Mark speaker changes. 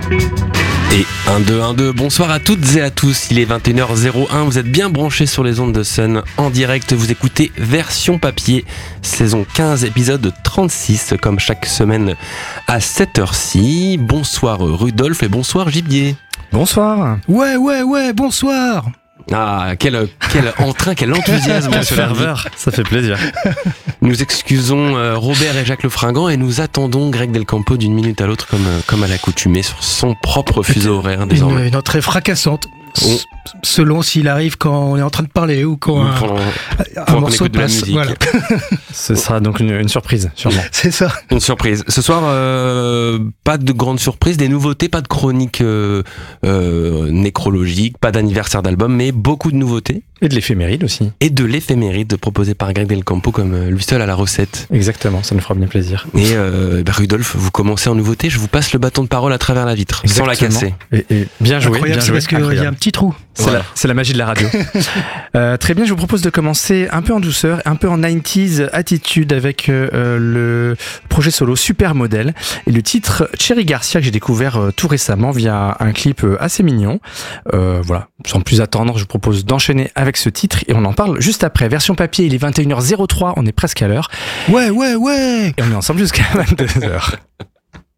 Speaker 1: Et 1-2-1-2, bonsoir à toutes et à tous, il est 21h01, vous êtes bien branchés sur les ondes de Sun en direct, vous écoutez Version Papier, saison 15, épisode 36, comme chaque semaine à cette heure-ci. Bonsoir Rudolf et bonsoir Gibier.
Speaker 2: Bonsoir.
Speaker 3: Ouais, bonsoir.
Speaker 1: Ah, quel entrain, quel enthousiasme.
Speaker 2: Quelle ferveur, ça fait plaisir.
Speaker 1: Nous excusons Robert et Jacques Lefringant et nous attendons Greg Del Campo d'une minute à l'autre comme à l'accoutumée sur son propre fuseau horaire désormais.
Speaker 3: Une entrée fracassante, selon s'il arrive quand on est en train de parler ou quand un morceau
Speaker 1: écoute de la
Speaker 3: passe.
Speaker 1: musique.
Speaker 3: Voilà.
Speaker 2: Ce sera donc une surprise, sûrement.
Speaker 3: C'est ça.
Speaker 1: Une surprise. Ce soir, pas de grande surprise, des nouveautés, pas de chronique nécrologique, pas d'anniversaire d'album, mais beaucoup de nouveautés.
Speaker 2: Et de l'éphéméride aussi.
Speaker 1: Et de l'éphéméride proposé par Greg Del Campo comme lui seul à la recette.
Speaker 2: Exactement, ça nous fera bien plaisir.
Speaker 1: Et Rudolf, vous commencez en nouveauté, je vous passe le bâton de parole à travers la vitre, sans la casser.
Speaker 2: Et bien joué,
Speaker 3: Incroyable,
Speaker 2: bien
Speaker 3: c'est
Speaker 2: joué.
Speaker 3: parce qu'il y a un petit trou.
Speaker 2: C'est la magie de la radio. Très bien, je vous propose de commencer un peu en douceur, un peu en 90s attitude avec le projet solo Supermodel et le titre Cherry Garcia que j'ai découvert tout récemment via un clip assez mignon. Voilà, sans plus attendre, je vous propose d'enchaîner avec ce titre et on en parle juste après. Version papier, il est 21h03, on est presque à l'heure.
Speaker 3: Ouais.
Speaker 2: Et on est ensemble jusqu'à 22h.